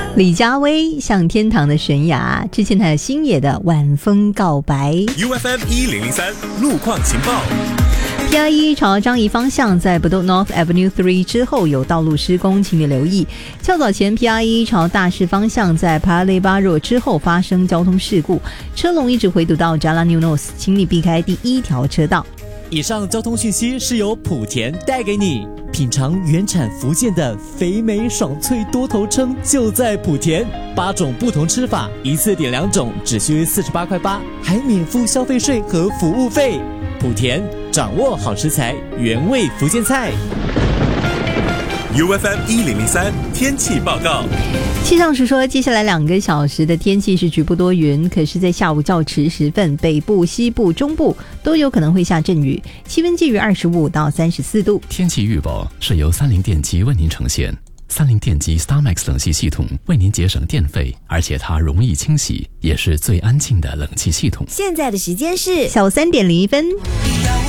李佳薇向天堂的悬崖，之前还有星野的晚风告白。 UFM 1003路况情报。 PI1 朝樟宜方向在不动 North Avenue 3之后有道路施工，请你留意。较早前 PI1 朝大势方向在 Paya Lebar 之后发生交通事故，车龙一直回堵到 Jalan Eunos， 请你避开第一条车道。 以上交通讯息是由莆田带给你。品尝原产福建的肥美爽脆多头称就在莆田，8种不同吃法，一次点2种，只需48块8，还免付消费税和服务费。莆田掌握好食材，原味福建菜。 UFM 1003天气报告。 气象署说，接下来2个小时的天气是局部多云，可是在下午较迟时分，北部、西部、中部都有可能会下阵雨，气温介于25到34度。 天气预报是由三菱电机为您呈现。三菱电机 StarMax 冷气系统为您节省电费，而且它容易清洗，也是最安静的冷气系统。 现在的时间是下午3点01分。 让